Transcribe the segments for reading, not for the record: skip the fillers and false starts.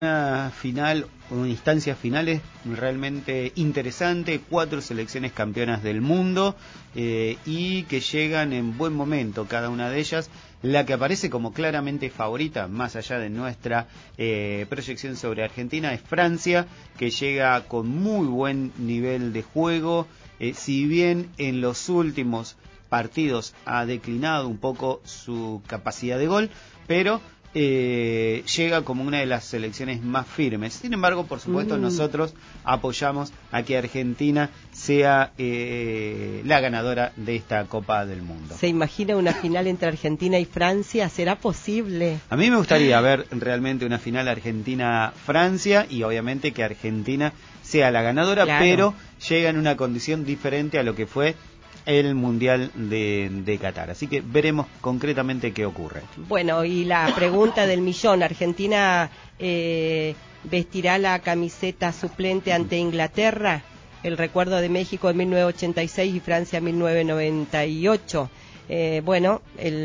Una final, una instancias finales realmente interesante, 4 selecciones campeonas del mundo y que llegan en buen momento cada una de ellas. La que aparece como claramente favorita, más allá de nuestra proyección sobre Argentina, es Francia, que llega con muy buen nivel de juego, si bien en los últimos partidos ha declinado un poco su capacidad de gol, pero llega como una de las selecciones más firmes. Sin embargo, por supuesto, nosotros apoyamos a que Argentina sea la ganadora de esta Copa del Mundo. ¿Se imagina una final entre Argentina y Francia? ¿Será posible? A mí me gustaría ver realmente una final Argentina-Francia y obviamente que Argentina sea la ganadora, claro, pero llega en una condición diferente a lo que fue el Mundial de Qatar. Así que veremos concretamente qué ocurre. Bueno, y la pregunta del millón, ¿Argentina vestirá la camiseta suplente ante Inglaterra? El recuerdo de México en 1986 y Francia en 1998. Bueno,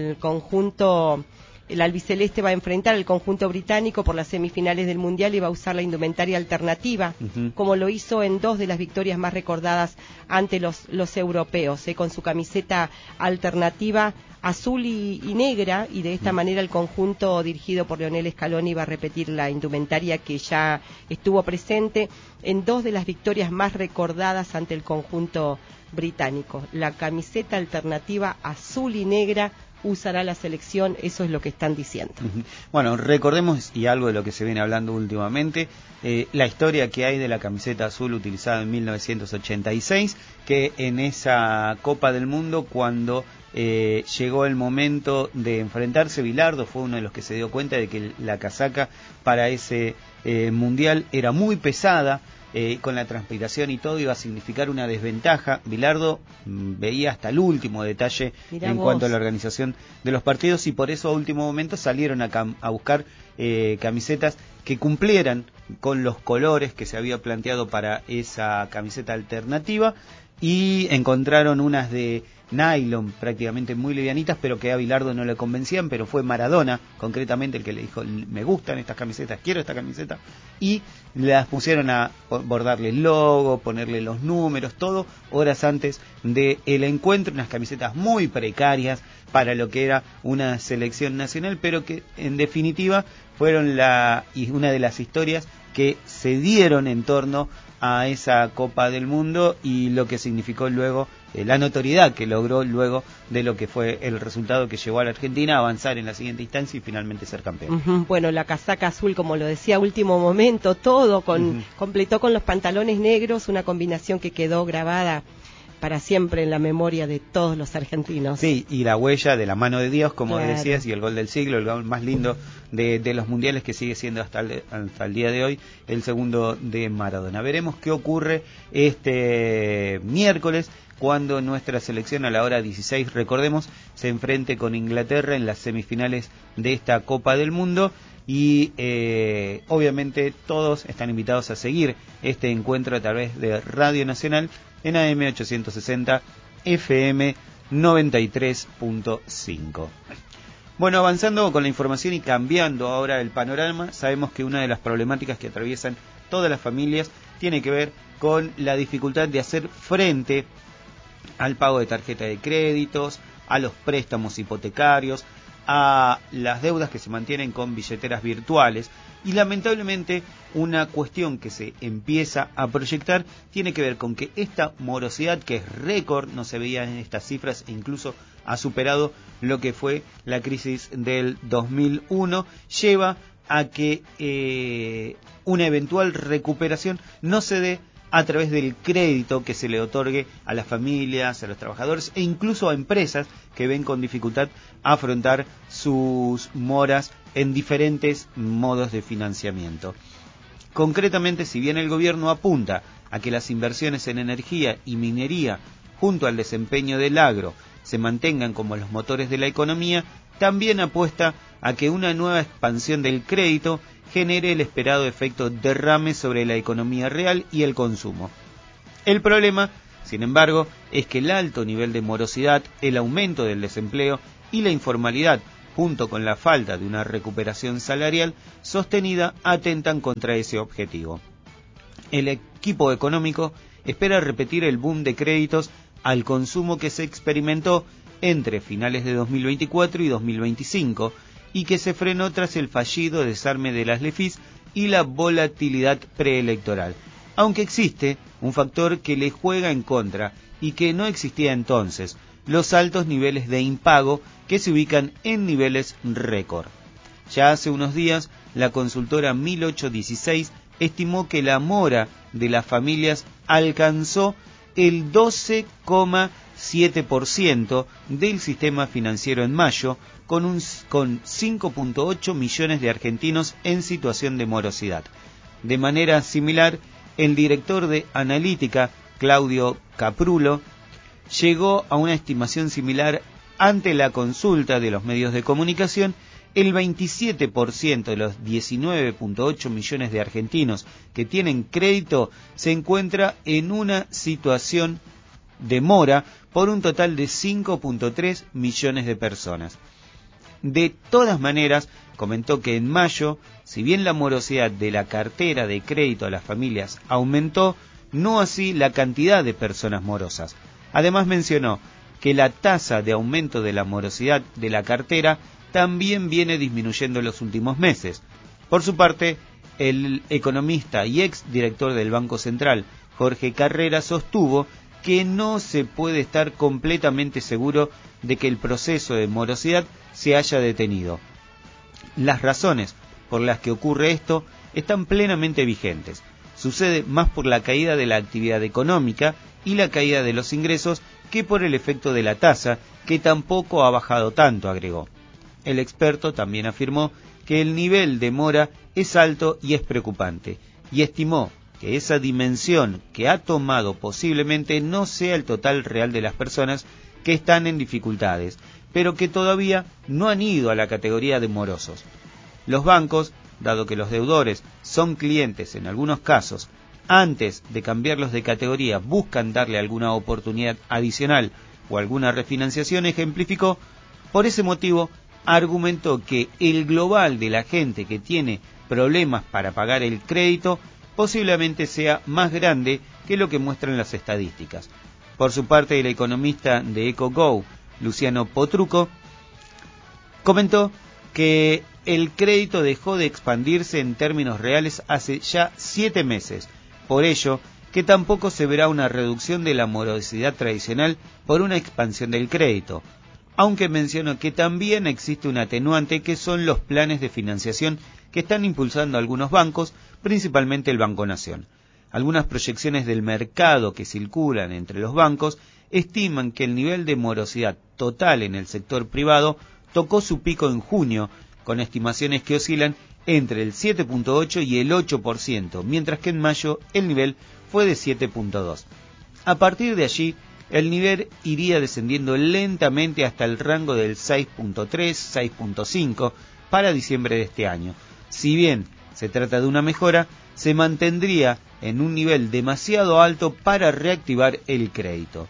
el albiceleste va a enfrentar al conjunto británico por las semifinales del Mundial y va a usar la indumentaria alternativa, como lo hizo en 2 de las victorias más recordadas ante los europeos, con su camiseta alternativa azul y negra, y de esta manera el conjunto dirigido por Lionel Scaloni va a repetir la indumentaria que ya estuvo presente en 2 de las victorias más recordadas ante el conjunto británico. La camiseta alternativa azul y negra usará la selección, eso es lo que están diciendo. Bueno, recordemos, y algo de lo que se viene hablando últimamente, la historia que hay de la camiseta azul utilizada en 1986, que en esa Copa del Mundo, cuando llegó el momento de enfrentarse, Bilardo fue uno de los que se dio cuenta de que la casaca para ese Mundial era muy pesada, con la transpiración y todo iba a significar una desventaja. Bilardo veía hasta el último detalle cuanto a la organización de los partidos, y por eso a último momento salieron a buscar camisetas que cumplieran con los colores que se había planteado para esa camiseta alternativa, y encontraron unas de nylon prácticamente muy livianitas, pero que a Bilardo no le convencían, pero fue Maradona concretamente el que le dijo: me gustan estas camisetas, quiero esta camiseta, y las pusieron a bordarle el logo, ponerle los números, todo horas antes del encuentro, unas camisetas muy precarias para lo que era una selección nacional, pero que en definitiva fueron una de las historias que se dieron en torno a esa Copa del Mundo y lo que significó luego, la notoriedad que logró luego de lo que fue el resultado que llevó a la Argentina a avanzar en la siguiente instancia y finalmente ser campeón. Bueno, la casaca azul, como lo decía, último momento, todo completó con los pantalones negros, una combinación que quedó grabada para siempre en la memoria de todos los argentinos. Sí, y la huella de la mano de Dios, como claro, decías, y el gol del siglo, el gol más lindo de los mundiales, que sigue siendo hasta el día de hoy el segundo de Maradona. Veremos qué ocurre este miércoles, cuando nuestra selección a la hora 16, recordemos, se enfrente con Inglaterra en las semifinales de esta Copa del Mundo. Y obviamente todos están invitados a seguir este encuentro a través de Radio Nacional en AM 860 FM 93.5. Bueno, avanzando con la información y cambiando ahora el panorama, sabemos que una de las problemáticas que atraviesan todas las familias tiene que ver con la dificultad de hacer frente al pago de tarjeta de créditos, a los préstamos hipotecarios, a las deudas que se mantienen con billeteras virtuales, y lamentablemente una cuestión que se empieza a proyectar tiene que ver con que esta morosidad, que es récord, no se veía en estas cifras e incluso ha superado lo que fue la crisis del 2001, lleva a que una eventual recuperación no se dé a través del crédito que se le otorgue a las familias, a los trabajadores e incluso a empresas que ven con dificultad afrontar sus moras en diferentes modos de financiamiento. Concretamente, si bien el gobierno apunta a que las inversiones en energía y minería, junto al desempeño del agro, se mantengan como los motores de la economía, también apuesta a que una nueva expansión del crédito genere el esperado efecto derrame sobre la economía real y el consumo. El problema, sin embargo, es que el alto nivel de morosidad, el aumento del desempleo y la informalidad junto con la falta de una recuperación salarial sostenida, atentan contra ese objetivo. El equipo económico espera repetir el boom de créditos al consumo que se experimentó entre finales de 2024 y 2025 y que se frenó tras el fallido desarme de las LEFIS y la volatilidad preelectoral, aunque existe un factor que le juega en contra y que no existía entonces: los altos niveles de impago que se ubican en niveles récord. Ya hace unos días, la consultora 1816 estimó que la mora de las familias alcanzó el 12,7% del sistema financiero en mayo, con 5,8 millones de argentinos en situación de morosidad. De manera similar, el director de analítica, Claudio Caprulo, llegó a una estimación similar ante la consulta de los medios de comunicación. El 27% de los 19,8 millones de argentinos que tienen crédito se encuentra en una situación de mora por un total de 5,3 millones de personas. De todas maneras, comentó que en mayo, si bien la morosidad de la cartera de crédito a las familias aumentó, no así la cantidad de personas morosas. Además mencionó que la tasa de aumento de la morosidad de la cartera también viene disminuyendo en los últimos meses. Por su parte, el economista y ex director del Banco Central, Jorge Carrera, sostuvo que no se puede estar completamente seguro de que el proceso de morosidad se haya detenido. Las razones por las que ocurre esto están plenamente vigentes. Sucede más por la caída de la actividad económica y la caída de los ingresos que por el efecto de la tasa, que tampoco ha bajado tanto, agregó. El experto también afirmó que el nivel de mora es alto y es preocupante, y estimó que esa dimensión que ha tomado posiblemente no sea el total real de las personas que están en dificultades, pero que todavía no han ido a la categoría de morosos. Los bancos, dado que los deudores son clientes en algunos casos, antes de cambiarlos de categoría buscan darle alguna oportunidad adicional o alguna refinanciación, ejemplificó. Por ese motivo, argumentó que el global de la gente que tiene problemas para pagar el crédito posiblemente sea más grande que lo que muestran las estadísticas. Por su parte, el economista de EcoGo, Luciano Potruco, comentó que el crédito dejó de expandirse en términos reales hace ya 7 meses. Por ello, que tampoco se verá una reducción de la morosidad tradicional por una expansión del crédito, aunque mencionó que también existe un atenuante, que son los planes de financiación que están impulsando algunos bancos, principalmente el Banco Nación. Algunas proyecciones del mercado que circulan entre los bancos estiman que el nivel de morosidad total en el sector privado tocó su pico en junio, con estimaciones que oscilan entre el 7,8 y el 8%, mientras que en mayo el nivel fue de 7,2. A partir de allí, el nivel iría descendiendo lentamente hasta el rango del 6,3, 6,5 para diciembre de este año. Si bien se trata de una mejora, se mantendría en un nivel demasiado alto para reactivar el crédito.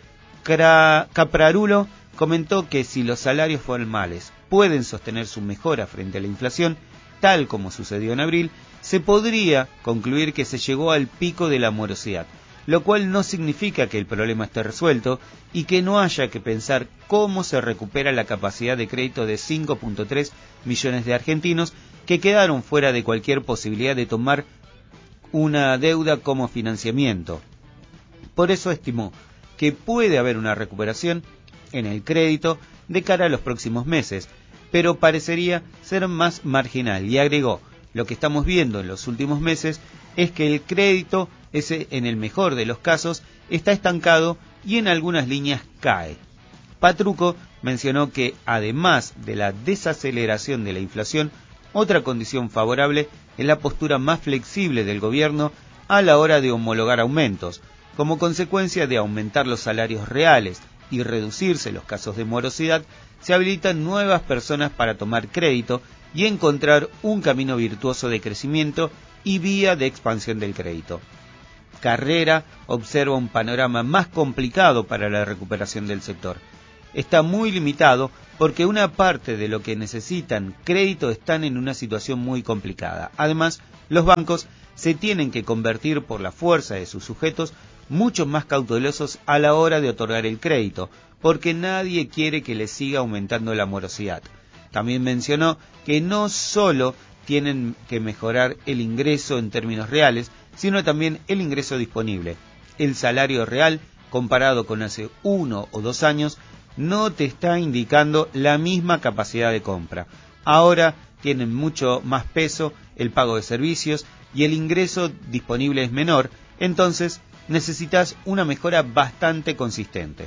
Caprarulo comentó que si los salarios formales pueden sostener su mejora frente a la inflación, tal como sucedió en abril, se podría concluir que se llegó al pico de la morosidad, lo cual no significa que el problema esté resuelto y que no haya que pensar cómo se recupera la capacidad de crédito de 5,3 millones de argentinos que quedaron fuera de cualquier posibilidad de tomar una deuda como financiamiento. Por eso estimó que puede haber una recuperación en el crédito de cara a los próximos meses, pero parecería ser más marginal, y agregó: lo que estamos viendo en los últimos meses es que el crédito, en el mejor de los casos, está estancado y en algunas líneas cae. Patruco mencionó que, además de la desaceleración de la inflación, otra condición favorable es la postura más flexible del gobierno a la hora de homologar aumentos. Como consecuencia de aumentar los salarios reales y reducirse los casos de morosidad, se habilitan nuevas personas para tomar crédito y encontrar un camino virtuoso de crecimiento y vía de expansión del crédito. Carrera observa un panorama más complicado para la recuperación del sector. está muy limitado porque una parte de lo que necesitan crédito están en una situación muy complicada. Además, los bancos se tienen que convertir por la fuerza de sus sujetos mucho más cautelosos a la hora de otorgar el crédito, porque nadie quiere que les siga aumentando la morosidad. También mencionó que no solo tienen que mejorar el ingreso en términos reales, sino también el ingreso disponible. El salario real, comparado con hace 1 o 2 años, no te está indicando la misma capacidad de compra. Ahora tienen mucho más peso el pago de servicios y el ingreso disponible es menor, entonces necesitas una mejora bastante consistente.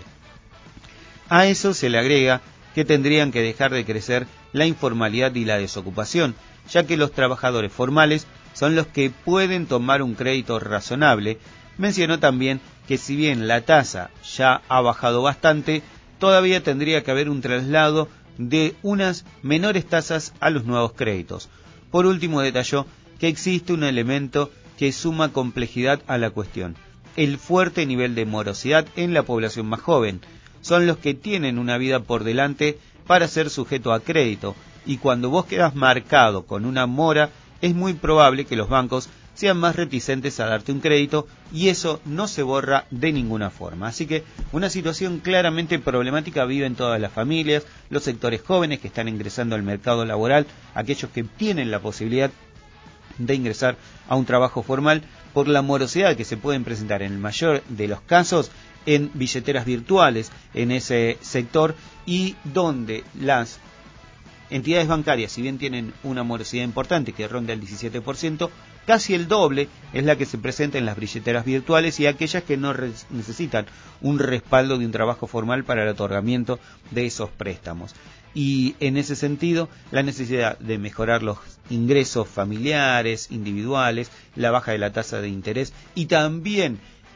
A eso se le agrega que tendrían que dejar de crecer la informalidad y la desocupación, ya que los trabajadores formales son los que pueden tomar un crédito razonable. Mencionó también que si bien la tasa ya ha bajado bastante, todavía tendría que haber un traslado de unas menores tasas a los nuevos créditos. Por último, detalló que existe un elemento que suma complejidad a la cuestión: el fuerte nivel de morosidad en la población más joven. Son los que tienen una vida por delante para ser sujeto a crédito, y cuando vos quedas marcado con una mora, es muy probable que los bancos sean más reticentes a darte un crédito, y eso no se borra de ninguna forma. Así que una situación claramente problemática viven todas las familias, los sectores jóvenes que están ingresando al mercado laboral, aquellos que tienen la posibilidad de ingresar a un trabajo formal, por la morosidad que se pueden presentar en el mayor de los casos en billeteras virtuales en ese sector, y donde las entidades bancarias, si bien tienen una morosidad importante que ronda el 17%, casi el doble es la que se presenta en las billeteras virtuales y aquellas que no necesitan un respaldo de un trabajo formal para el otorgamiento de esos préstamos. Y en ese sentido, la necesidad de mejorar los ingresos familiares, individuales, la baja de la tasa de interés y también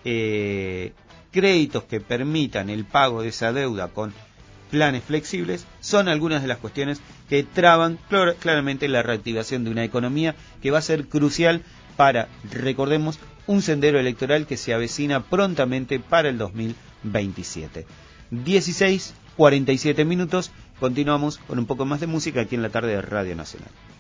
créditos que permitan el pago de esa deuda con planes flexibles, son algunas de las cuestiones que traban claramente la reactivación de una economía que va a ser crucial para, recordemos, un sendero electoral que se avecina prontamente para el 2027. 16:47 minutos, continuamos con un poco más de música aquí en la tarde de Radio Nacional.